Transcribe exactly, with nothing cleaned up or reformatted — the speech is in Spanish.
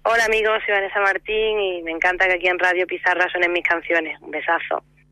Hola amigos, soy Vanessa Martín y me encanta que aquí en Radio Pizarra suenen mis canciones. Un besazo.